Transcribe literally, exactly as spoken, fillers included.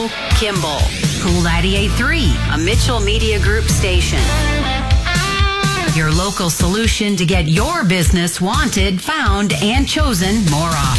Kimball. Cool ninety-eight point three, a Mitchell Media Group station. Your local solution to get your business wanted, found, and chosen more often.